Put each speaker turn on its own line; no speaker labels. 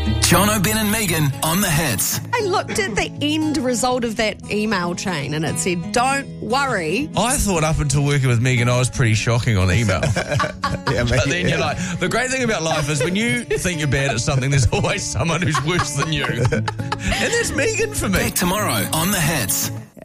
Jono, Ben and Megan on the hits.
I looked at the end result of that email chain and it said, don't worry.
I thought up until working with Megan, I was pretty shocking on email. But then you're like, the great thing about life is when you think you're bad at something, there's always someone who's worse than you. And that's Megan for me.
Back tomorrow on the hits.